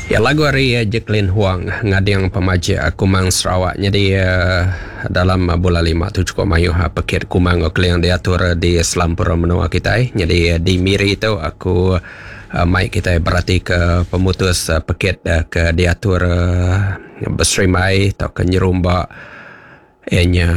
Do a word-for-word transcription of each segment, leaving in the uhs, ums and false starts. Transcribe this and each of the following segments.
Ya, lagu hari uh, Jacqueline Huang ngading pemaja Kumang Sarawak. Jadi uh, dalam uh, bulan lima tu cukup mayuh uh, pekit Kumang aku yang diatur uh, di Selampura menua kita. Eh. Jadi uh, di Miri itu aku uh, mai kita berarti ke pemutus uh, pekit uh, ke diatur uh, berserimai atau ke nyerumba ianya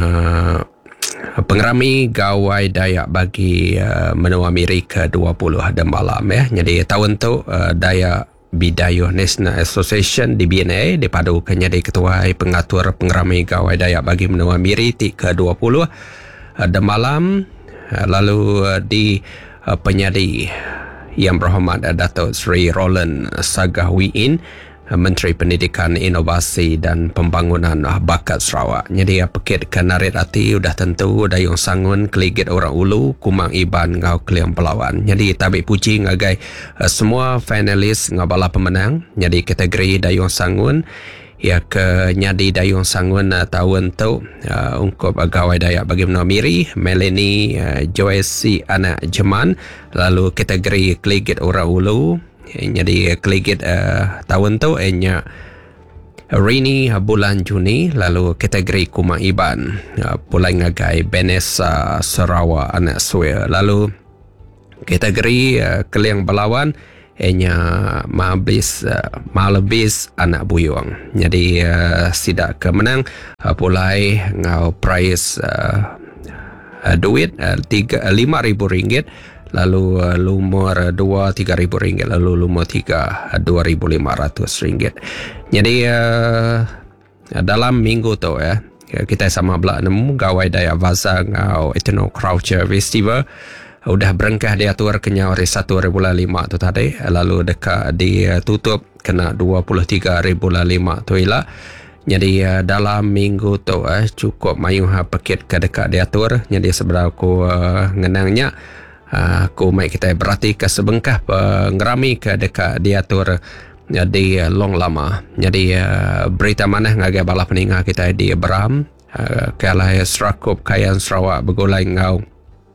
pengerami gawai Dayak bagi uh, menua Miri ke dua puluh ada malam ya. Jadi tahun tu uh, Dayak Bidayuh National Association di B N A dipadukan jadi ketua pengatur pengerami gawai Dayak bagi menua Miri ke dua puluh ada malam. Lalu di uh, penyadi Yang Berhormat Datuk Seri Roland Sagahwiin, Menteri Pendidikan, Inovasi dan Pembangunan Bakat Sarawak. Jadi pekit ke narit hati udah tentu dayung sangun keligit orang ulu Kumang Iban ngau Keliang Pelawan. Jadi tabik puji ngagai uh, semua finalis ngabala pemenang. Jadi kategori dayung sangun ya ke nyadi dayung sangun uh, tahun tu uh, ungkup gawai Dayak bagi menua Miri Melanie uh, Joyce anak Jeman. Lalu kategori keligit orang ulu jadi keligit uh, tahun tu enya Rini uh, bulan Juni. Lalu kategori Kumang Iban uh, pulai ngagai Benesa Sarawak anak Suir. Lalu kategori uh, Keliang Belawan enya Malbis uh, Malbis anak Buyuang. Jadi uh, sidak kemenang uh, pulai ngau prize uh, uh, duit uh, tiga lima ribu ringgit. Lalu uh, lumur dua tiga ribu ringgit, lalu lumur tiga dua ribu lima ratus ringgit. Jadi uh, dalam minggu tu ya kita sama belak nemu gawai Dayak Vaza ngau Ethno Culture Festival udah berengkah diatur kenya hari satu bulan lima tu tadi. Lalu dekat ditutup kena dua puluh tiga bulan lima tu ilah. Jadi uh, dalam minggu tu uh, cukup mayuh pekit ke dekat diatur. Jadi sebenarnya aku uh, ngenangnya aku mai kita berarti ke sebengkah pengerami ke dekat diatur di Long Lama. Jadi uh, berita mana ngagai bala peningah kita di Beram uh, kalah Serakup Kayan Sarawak begulai ngau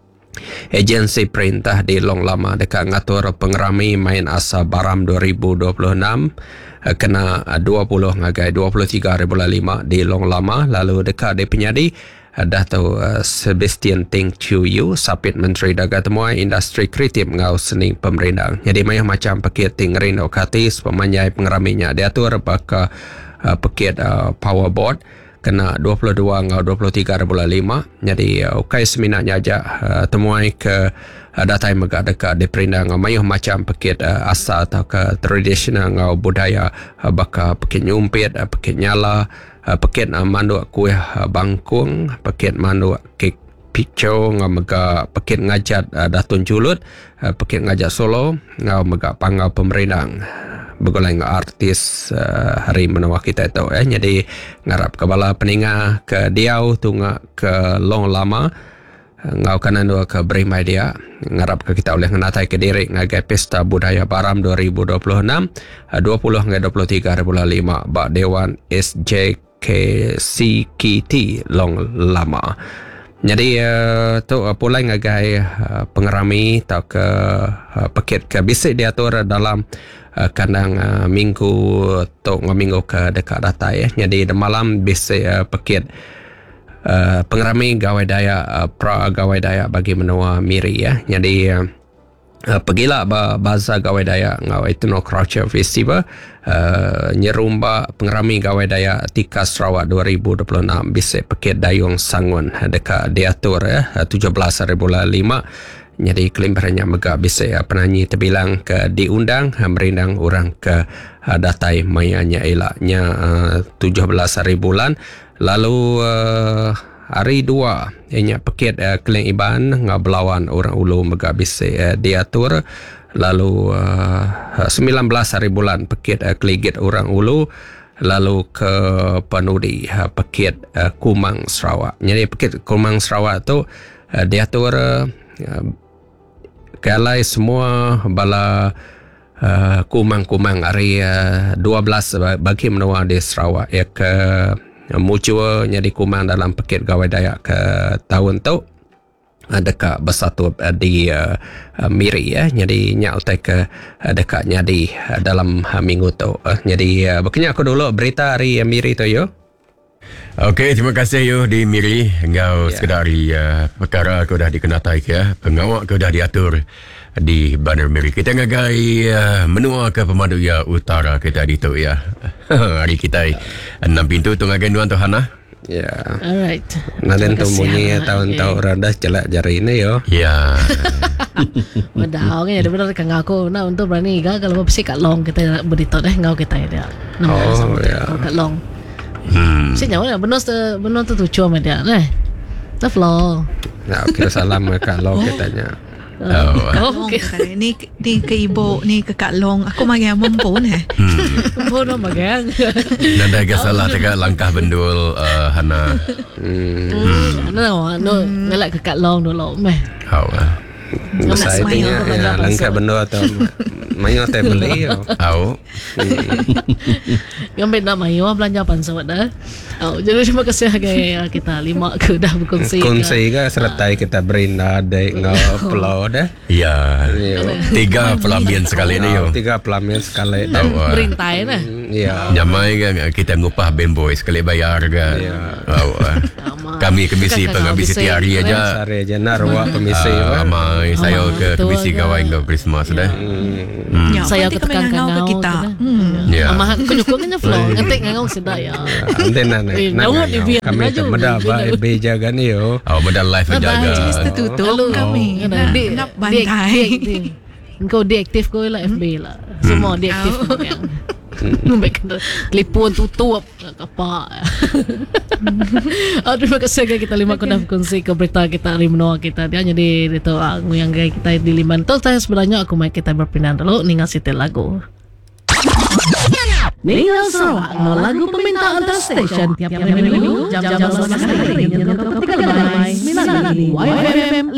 agensi perintah di Long Lama dekat ngatur pengerami main asa Baram dua ribu dua puluh enam uh, kena dua puluh ngagai dua puluh tiga bulan lima di Long Lama. Lalu dekat di penyadi Dato' uh, Sebastian Ting Chiu Yu, Sapit Menteri Dagang Temuai Industri Kreatif ngau seni pemerintah. Jadi mayah macam pekit Ting Rindo Katis pemanyai pengeraminya diatur baka uh, pekit uh, power board kena dua puluh dua ngau dua puluh tiga bulan lima. Jadi uh, ukai seminatnya aja uh, temuai ke uh, datai megak dekat di perintah ngau mayah macam pekit uh, asa atau ke tradisional ngau budaya uh, baka pekit nyumpit, uh, pekit nyala, Uh, pekit uh, manduk kuih uh, bangkung, pekit manduk kek picau ngau mega pekit ngajat uh, Datun Julut, uh, pekit ngajat Solo ngau mega pangau pemerintang begulai ngau artis uh, hari menawak kita itu ya. Jadi ngarap kepala peningah ke Diau tunga ke Long Lama ngau kanan dua ke Berimai dia ngarap ke kita oleh ngenatai ke diri ngagai pesta budaya Baram dua ribu dua puluh enam uh, dua puluh hingga dua puluh tiga bulan lima bak Dewan S J K C K T Long Lama. Jadi uh, tu uh, pulai ngagai uh, pengerami atau ke uh, pekit ke bisik diatur dalam uh, kandang uh, minggu tu minggu ke dekat data ya. Jadi malam bisik uh, pekit uh, pengerami gawai Dayak uh, pra gawai Dayak bagi menua Miri ya. Jadi uh, Uh, pergilah bazar gawai Dayak ngau Ethno Culture Festival uh, nyerumba pengerami gawai Dayak Tika Sarawak dua ribu dua puluh enam bisik pekit dayung sangun dekat diatur ya tujuh belas bulan lima. Jadi kelimpernya megak bisik uh, penyanyi terbilang ke diundang uh, merindang orang ke uh, datai mayanya elaknya uh, tujuh belas hari bulan. Lalu uh, hari dua ianya pekit uh, Keliang Iban ngau Belawan orang ulu mega bisik uh, diatur. Lalu uh, sembilan belas hari bulan pekit uh, Keligit orang ulu. Lalu ke Panudi uh, pekit uh, Kumang Sarawak. Jadi pekit Kumang Sarawak tu uh, diatur uh, kalai semua bala uh, kumang-kumang hari uh, dua belas bagi menua di Sarawak ya ke mucua jadi kumang dalam pekit gawai Dayak ke tahun tu uh, dekat bersatu uh, di uh, uh, Miri ya. Jadi nyak utai ke uh, dekat nyadi uh, dalam uh, minggu tu. Uh, jadi uh, berkenyak aku dulu berita hari uh, Miri tu yo. Okey, terima kasih yo di Miri. Engkau yeah. Sekedari uh, perkara kau dah dikenatai ke, pengawak kau dah diatur di Bandar Miri. Kita ngagai uh, menua ke Pemandu ya Utara kita di tu ya. Hari kita enam pintu tu ngagai duan tu Hana. Ya. Yeah. Alright. Nanti tu bunyi tahun-tahun rendah celak jari ini yo. Ya. Wadah, okay, ada benar kan aku nak untuk berani ga kalau mesti kat long kita berita deh ngau kita dia. Oh ya. Kat long. Hmm. Saya nyawa benar tu benar tu tu cuma dia eh. Dah flow. Nah, kira salam ke long katanya. Oh, okay. Ni ni ke ibu ni ke Kak Long. Aku magi mumpun eh. Mumpun no magang. Nanda ke salah tegak langkah bendul uh, Hana. Hmm. No, no, ngelak ke Kak Long dulu meh. Hau. Saya punya ya, langkah bendul atau mayo teh beli yo. Hau. Yang benda mayo belanja pansawat dah. Oh, jadi terima kasih agak kita lima ke dah berkongsi. Kongsi ke sertai kita berinda dek ngau pulau dah. Ya. Tiga pelamian sekali ni yo. Tiga pelamian sekali. Berintai nah. Ya. Nyamai kan kita ngupah Ben Boy sekali bayar kan. Oh, kami kemisi penghabis setiap hari aja. Hari aja narwa kemisi. Ramai saya ke kemisi kawan ke Christmas dah. Saya ketekan ngau kita. Ya. Amah kunyuk-kunyuk flow. Ngetik ngau sedaya ya. Anten kami meda ba be jaga ni yo. Oh, meda live jaga. Jenis tertutup kami. Nak bantai. Engkau deaktif kau lah F B lah. Semua deaktif kau yang. Baik telefon tutup apa. Oh, terima kasih kita lima kau dah berkongsi ke berita kita hari menua kita dia jadi itu aku yang gaya kita di Liman. Terus saya sebenarnya aku mai kita berpindah dulu ningal setel lagu. Ningal Sarawak, lagu permintaan antar stesen tiap-tiap minggu jam-jam sebelas dengan kau tinggal by sembilan Y F M